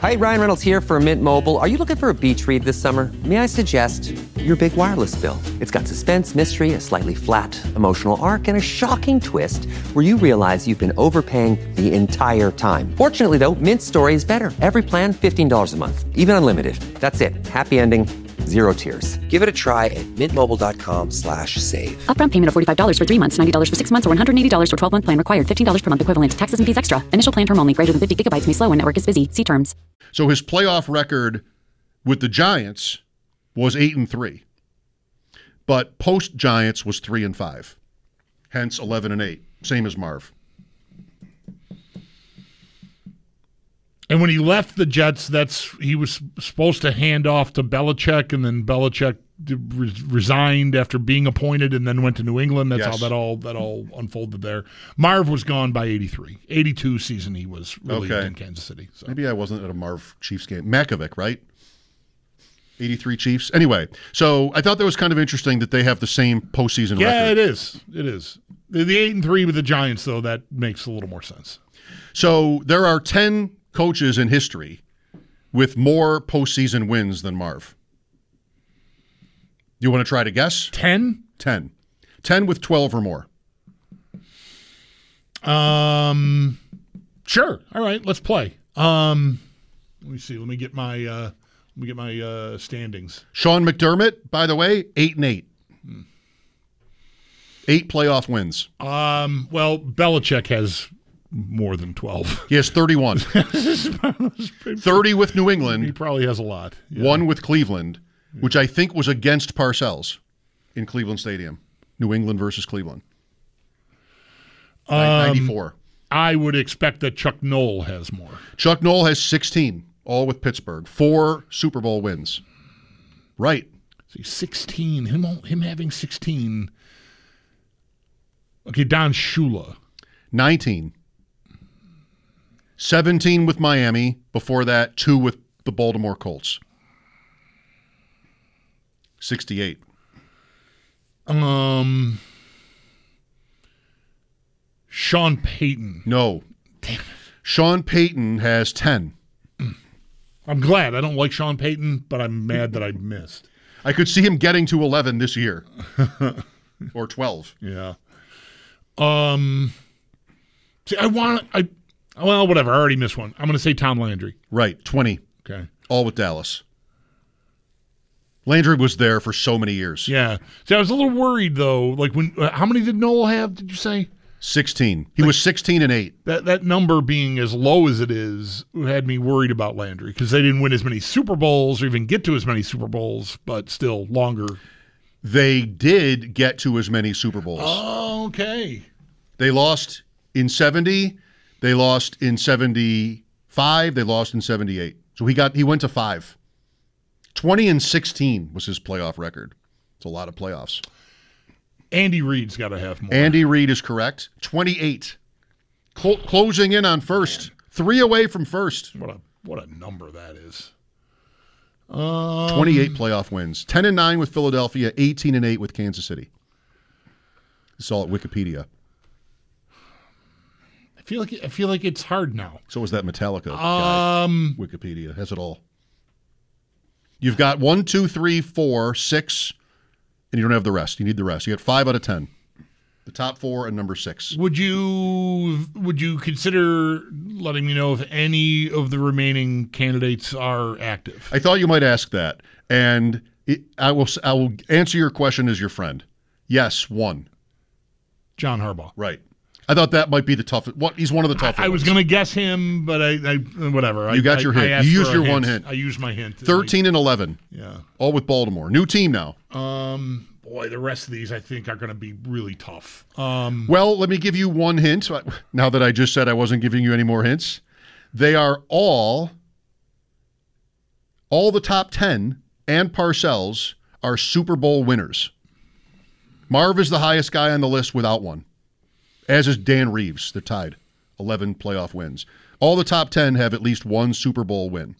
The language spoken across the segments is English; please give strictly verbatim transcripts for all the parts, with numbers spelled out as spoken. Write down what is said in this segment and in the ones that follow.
Hi, Ryan Reynolds here for Mint Mobile. Are you looking for a beach read this summer? May I suggest your big wireless bill? It's got suspense, mystery, a slightly flat, emotional arc, and a shocking twist where you realize you've been overpaying the entire time. Fortunately, though, Mint's story is better. Every plan, fifteen dollars a month. Even unlimited. That's it. Happy ending. Zero tears. Give it a try at mintmobile.com slash save. Upfront payment of forty-five dollars for three months, ninety dollars for six months, or one hundred eighty dollars for twelve-month plan required. fifteen dollars per month equivalent. Taxes and fees extra. Initial plan term only. Greater than fifty gigabytes may slow when network is busy. See terms. So his playoff record with the Giants was eight and three. But post-Giants was three and five. Hence eleven and eight. Same as Marv. And when he left the Jets, that's he was supposed to hand off to Belichick, and then Belichick re- resigned after being appointed, and then went to New England. That's Yes. how that all that all unfolded there. Marv was gone by eighty-three. eighty-two season he was relieved Okay. in Kansas City. So. Maybe I wasn't at a Marv Chiefs game. Makovic, right? eighty-three Chiefs. Anyway, so I thought that was kind of interesting that they have the same postseason Yeah, record. it is. It is. The, the eight and three with the Giants, though, that makes a little more sense. So there are ten coaches in history with more postseason wins than Marv. You want to try to guess? Ten? Ten. Ten with twelve or more. Um, sure. All right, let's play. Um, let me see. Let me get my uh, let me get my uh, standings. Sean McDermott, by the way, eight and eight. Hmm. Eight playoff wins. Um, well, Belichick has more than twelve. He has thirty-one. thirty with New England. He probably has a lot. Yeah. One with Cleveland, which I think was against Parcells in Cleveland Stadium. New England versus Cleveland. Um, ninety-four. I would expect that Chuck Noll has more. Chuck Noll has sixteen, all with Pittsburgh. Four Super Bowl wins. Right. See, sixteen. Him, him having sixteen. Okay, Don Shula. nineteen. seventeen with Miami. Before that, two with the Baltimore Colts. sixty-eight. Um, Sean Payton. No. Damn it. Sean Payton has ten. I'm glad. I don't like Sean Payton, but I'm mad that I missed. I could see him getting to eleven this year. Or twelve. Yeah. Um. See, I want I. Well, whatever. I already missed one. I'm going to say Tom Landry. Right. twenty. Okay. All with Dallas. Landry was there for so many years. Yeah. See, I was a little worried though. Like when, uh, how many did Noel have? Did you say? sixteen. He was sixteen and eight. That that number being as low as it is had me worried about Landry because they didn't win as many Super Bowls or even get to as many Super Bowls, but still longer. They did get to as many Super Bowls. Oh, okay. They lost in seventy. They lost in seventy-five. They lost in seventy-eight. So he got he went to five. twenty and sixteen was his playoff record. It's a lot of playoffs. Andy Reid's got to have more. Andy Reid is correct. twenty-eight. Cl- closing in on first. Three away from first. What a what a number that is. Um, twenty-eight playoff wins. ten and nine with Philadelphia, eighteen and eight with Kansas City. It's all at Wikipedia. I feel like I feel like it's hard now. So is that Metallica guy. Um, Wikipedia has it all. You've got one, two, three, four, six, and you don't have the rest. You need the rest. You got five out of ten. The top four and number six. Would you would you consider letting me know if any of the remaining candidates are active? I thought you might ask that, and it, I will. I will answer your question as your friend. Yes, one. John Harbaugh. Right. I thought that might be the toughest. What he's one of the toughest. I, I was going to guess him, but I, I whatever. You I, got your I, hint. I asked You used for a your one hint. I used my hint. Thirteen and eleven. Yeah. All with Baltimore. New team now. Um. Boy, the rest of these I think are going to be really tough. Um. Well, let me give you one hint. Now that I just said I wasn't giving you any more hints, they are all. All the top ten and Parcells are Super Bowl winners. Marv is the highest guy on the list without one. As is Dan Reeves. They're tied. eleven playoff wins. All the top ten have at least one Super Bowl win.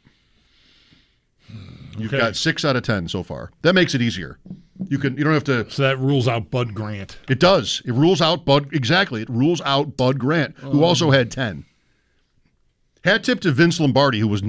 You've Okay. got six out of ten so far. That makes it easier. You can you don't have to. So that rules out Bud Grant. It does. It rules out Bud. Exactly. It rules out Bud Grant, who Um, also had ten. Hat tip to Vince Lombardi, who was